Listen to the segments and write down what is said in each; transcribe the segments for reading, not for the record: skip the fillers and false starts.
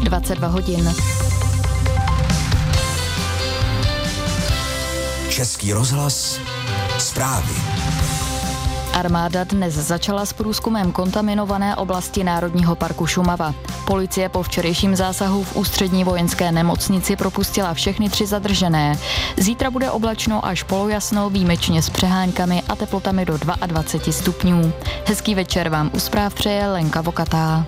22 hodin. Český rozhlas, zprávy. Armáda dnes začala s průzkumem kontaminované oblasti Národního parku Šumava. Policie po včerejším zásahu v ústřední vojenské nemocnici propustila všechny 3 zadržené. Zítra bude oblačno až polojasno, výjimečně s přeháňkami a teplotami do 22 stupňů. Hezký večer vám u zpráv přeje Lenka Vokatá.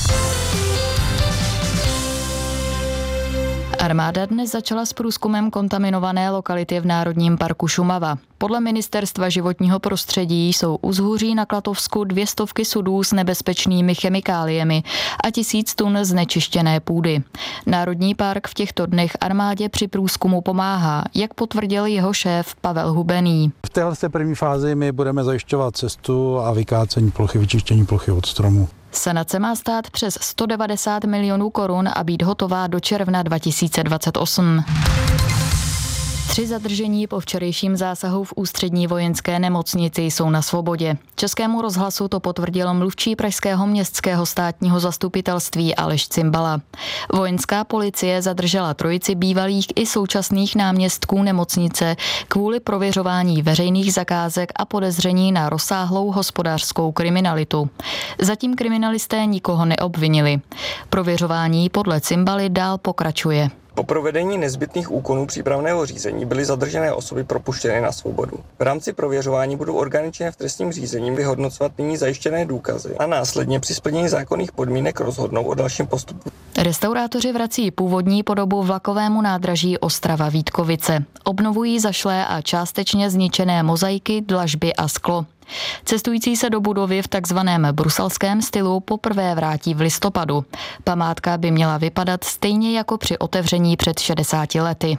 Armáda dnes začala s průzkumem kontaminované lokality v Národním parku Šumava. Podle Ministerstva životního prostředí jsou u Zhuří na Klatovsku 200 sudů s nebezpečnými chemikáliemi a 1000 tun znečištěné půdy. Národní park v těchto dnech armádě při průzkumu pomáhá, jak potvrdil jeho šéf Pavel Hubený. V téhle první fázi my budeme zajišťovat cestu a vykácení plochy, vyčištění plochy od stromů. Sanace má stát přes 190 milionů korun a být hotová do června 2028. 3 zadržení po včerejším zásahu v ústřední vojenské nemocnici jsou na svobodě. Českému rozhlasu to potvrdil mluvčí pražského městského státního zastupitelství Aleš Cimbala. Vojenská policie zadržela 3 bývalých i současných náměstků nemocnice kvůli prověřování veřejných zakázek a podezření na rozsáhlou hospodářskou kriminalitu. Zatím kriminalisté nikoho neobvinili. Prověřování podle Cimbaly dál pokračuje. Po provedení nezbytných úkonů přípravného řízení byly zadržené osoby propuštěny na svobodu. V rámci prověřování budou orgány činné v trestním řízení vyhodnocovat nyní zajištěné důkazy a následně při splnění zákonných podmínek rozhodnou o dalším postupu. Restaurátoři vrací původní podobu vlakovému nádraží Ostrava-Vítkovice. Obnovují zašlé a částečně zničené mozaiky, dlažby a sklo. Cestující se do budovy v takzvaném bruselském stylu poprvé vrátí v listopadu. Památka by měla vypadat stejně jako při otevření před 60 lety.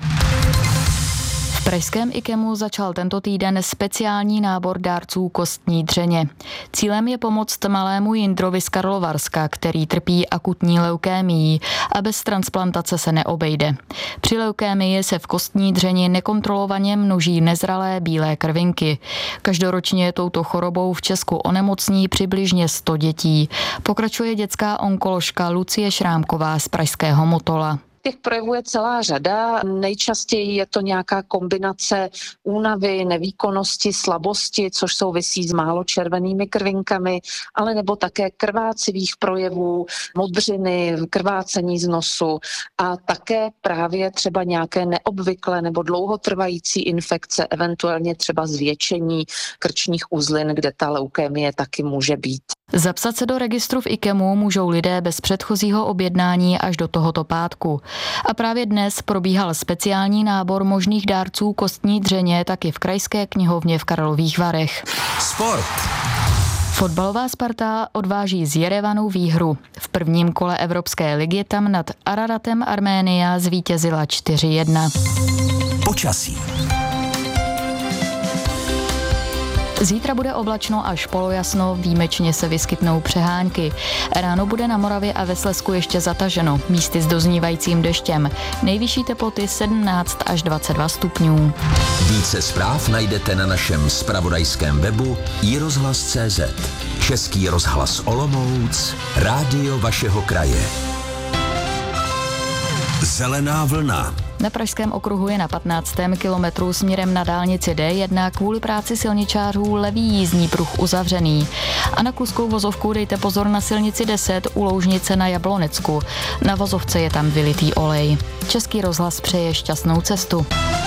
V pražském IKEMu začal tento týden speciální nábor dárců kostní dřeně. Cílem je pomoct malému Jindrovi z Karlovarska, který trpí akutní leukémií a bez transplantace se neobejde. Při leukémii se v kostní dřeni nekontrolovaně množí nezralé bílé krvinky. Každoročně touto chorobou v Česku onemocní přibližně 100 dětí. Pokračuje dětská onkoložka Lucie Šrámková z pražského Motola. Těch projevů je celá řada. Nejčastěji je to nějaká kombinace únavy, nevýkonnosti, slabosti, což souvisí s málo červenými krvinkami, ale nebo také krvácivých projevů, modřiny, krvácení z nosu a také právě třeba nějaké neobvyklé nebo dlouhotrvající infekce, eventuálně třeba zvětšení krčních uzlin, kde ta leukémie taky může být. Zapsat se do registru v IKEMu můžou lidé bez předchozího objednání až do tohoto pátku. A právě dnes probíhal speciální nábor možných dárců kostní dřeně taky v Krajské knihovně v Karlových Varech. Sport. Fotbalová Sparta odváží z Jerevanu výhru. V prvním kole Evropské ligy tam nad Araratem Arménia zvítězila 4-1. Počasí. Zítra bude oblačno až polojasno, výjimečně se vyskytnou přehánky. Ráno bude na Moravě a ve Slezsku ještě zataženo, místy s doznívajícím deštěm. Nejvyšší teploty 17 až 22 stupňů. Více zpráv najdete na našem zpravodajském webu iRozhlas.cz. Český rozhlas Olomouc, rádio vašeho kraje. Zelená vlna. Na Pražském okruhu je na 15. kilometru směrem na dálnici D1 kvůli práci silničářů levý jízdní pruh uzavřený. A na Kluskou vozovku dejte pozor na silnici 10 u Loužnice na Jablonecku. Na vozovce je tam vylitý olej. Český rozhlas přeje šťastnou cestu.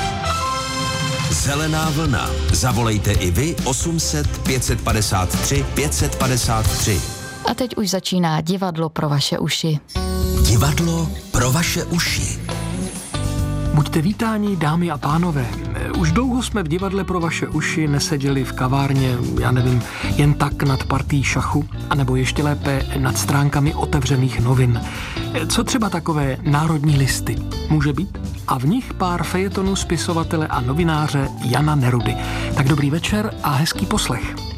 Zelená vlna. Zavolejte i vy 800 553 553. A teď už začíná divadlo pro vaše uši. Divadlo pro vaše uši. Buďte vítáni, dámy a pánové. Už dlouho jsme v divadle pro vaše uši neseděli v kavárně, já nevím, jen tak nad partí šachu, anebo ještě lépe nad stránkami otevřených novin. Co třeba takové národní listy? Může být? A v nich pár fejetonů spisovatele a novináře Jana Nerudy. Tak dobrý večer a hezký poslech.